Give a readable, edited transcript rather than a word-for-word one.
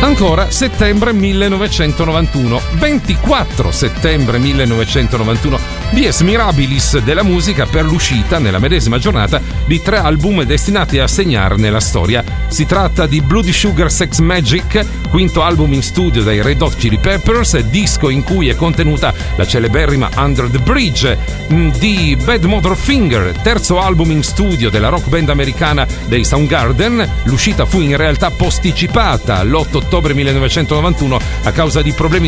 Ancora settembre 1991, 24 settembre 1991, dies mirabilis della musica per l'uscita nella medesima giornata di 3 album destinati a segnare nella storia. Si tratta di Bloody Sugar Sex Magic, quinto album in studio dai Red Hot Chili Peppers, disco in cui è contenuta la celeberrima Under the Bridge, di Bad Motorfinger, terzo album in studio della rock band americana dei Soundgarden. L'uscita fu in realtà posticipata all'8 ottobre 1991 a causa di problemi